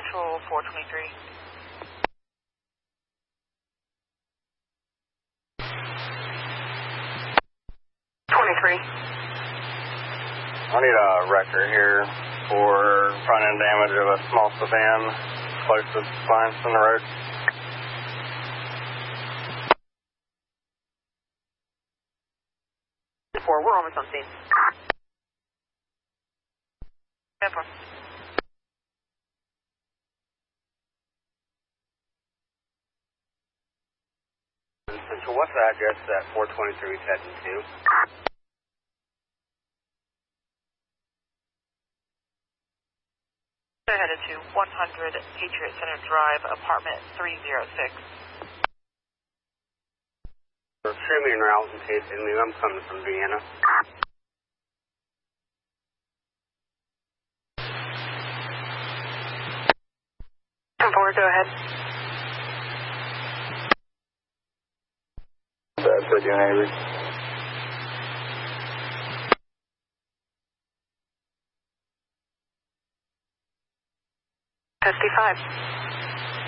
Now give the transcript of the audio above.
Central 423. 23. I need a record here for front end damage of a small sedan close to the lines from the road. We're almost on scene. Ever. Central, what's the address that 423 is heading to? They're headed to 100 Patriot Center Drive, apartment 306. Show me en route in case I'm coming from Vienna. Come forward, go ahead. That's what you're neighbor. 55.